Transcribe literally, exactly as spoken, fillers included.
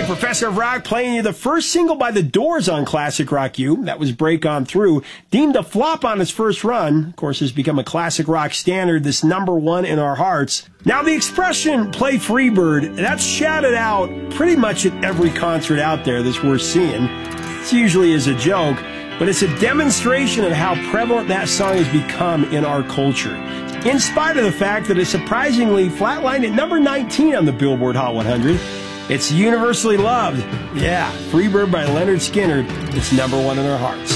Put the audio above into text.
Professor of Rock playing you the first single by The Doors on Classic Rock U. That was Break On Through. Deemed a flop on its first run. Of course, has become a classic rock standard, this number one in our hearts. Now, the expression, play Freebird, that's shouted out pretty much at every concert out there that's worth seeing. It's usually as a joke, but it's a demonstration of how prevalent that song has become in our culture. In spite of the fact that it surprisingly flatlined at number nineteen on the Billboard Hot one hundred. It's universally loved. Yeah, Freebird by Leonard Skinner. It's number one in our hearts.